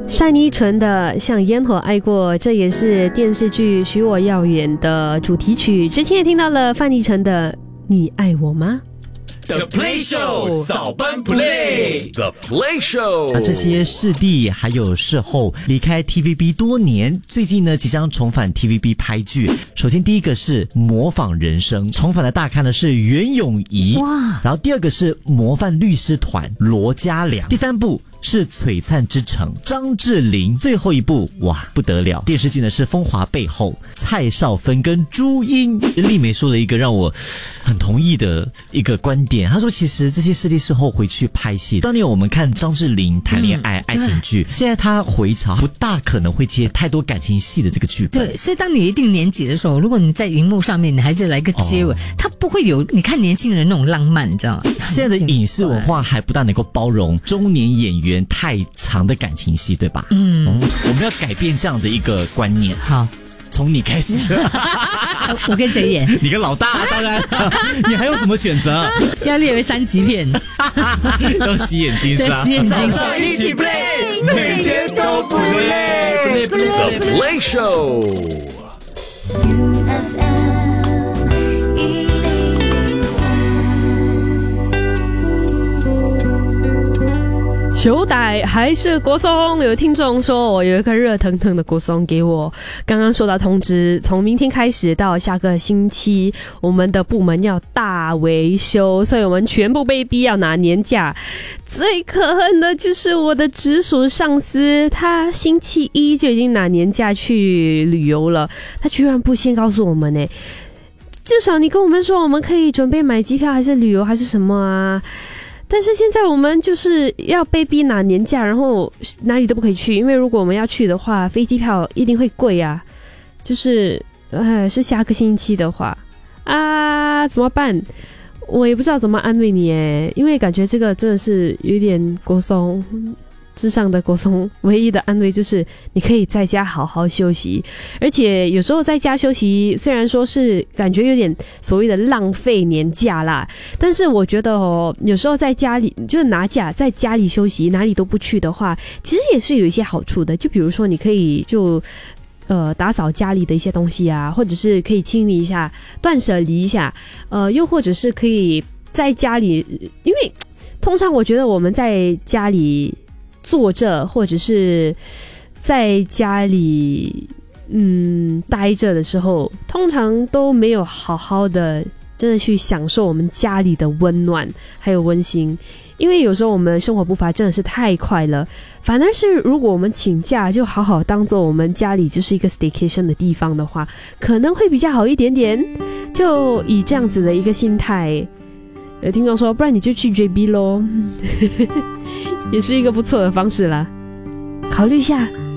单依纯的《像烟火爱过》，这也是电视剧《许我耀眼》的主题曲。之前也听到了范逸臣的《你爱我吗》。 The Play Show 早班 Play The Play Show 这些视帝还有视后离开 TVB 多年，最近呢即将重返 TVB 拍剧。首先第一个是模仿人生，重返的大咖呢是袁咏仪，哇！然后第二个是模范律师团罗嘉良，第三部是璀璨之城张智霖，最后一部哇不得了，电视剧呢是风华背后蔡少芬跟朱茵。丽梅说了一个让我很同意的一个观点，她说其实这些视帝事后回去拍戏，当年我们看张智霖谈恋爱、爱情剧，现在他回潮不大可能会接太多感情戏的这个剧本。 对，所以当你一定年纪的时候，如果你在荧幕上面你还是来个接吻，他不会有你看年轻人那种浪漫，你知道吗？ 现在的影视文化还不大能够包容中年演员太长的感情戏，对吧？我们要改变这样的一个观念。 好， 从你开始。 我跟谁演？ 你跟老大，当然。你还有什么选择？ 要列为3级片。 要洗眼睛是吧？ 洗眼睛。 一起 play， 每天都不累。The Play Show。 手歹还是国松？有听众说我有一个热腾腾的国松给我，刚刚收到通知，从明天开始到下个星期，我们的部门要大维修，所以我们全部被逼要拿年假。最可恨的就是我的直属上司，他星期一就已经拿年假去旅游了，他居然不先告诉我们呢。至少你跟我们说，我们可以准备买机票还是旅游还是什么啊？但是现在我们就是要被逼拿年假，然后哪里都不可以去，因为如果我们要去的话，飞机票一定会贵啊。就是是下个星期的话啊，怎么办？我也不知道怎么安慰你耶，因为感觉这个真的是有点国松之上的国松，唯一的安慰就是你可以在家好好休息，而且有时候在家休息虽然说是感觉有点所谓的浪费年假啦，但是我觉得有时候在家里就是拿假在家里休息，哪里都不去的话，其实也是有一些好处的。就比如说你可以就打扫家里的一些东西啊，或者是可以清理一下，断舍离一下，又或者是可以在家里，因为通常我觉得我们在家里坐着或者是在家里待着的时候，通常都没有好好的真的去享受我们家里的温暖还有温馨，因为有时候我们生活步伐真的是太快了，反而是如果我们请假就好好当做我们家里就是一个 staycation 的地方的话，可能会比较好一点点。就以这样子的一个心态，有听众说不然你就去 JB 咯也是一个不错的方式啦，考虑一下。